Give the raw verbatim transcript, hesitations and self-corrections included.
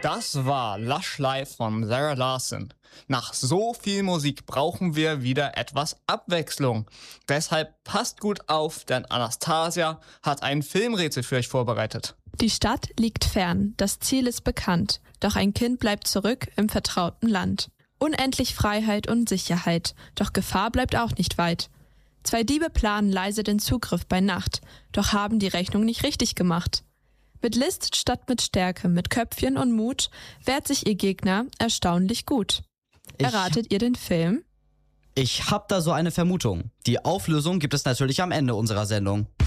Das war Lush Life von Zara Larsson. Nach so viel Musik brauchen wir wieder etwas Abwechslung. Deshalb passt gut auf, denn Anastasia hat ein Filmrätsel für euch vorbereitet. Die Stadt liegt fern, das Ziel ist bekannt, doch ein Kind bleibt zurück im vertrauten Land. Unendlich Freiheit und Sicherheit, doch Gefahr bleibt auch nicht weit. Zwei Diebe planen leise den Zugriff bei Nacht, doch haben die Rechnung nicht richtig gemacht. Mit List statt mit Stärke, mit Köpfchen und Mut wehrt sich ihr Gegner erstaunlich gut. Ich- Erratet ihr den Film? Ich hab da so eine Vermutung. Die Auflösung gibt es natürlich am Ende unserer Sendung.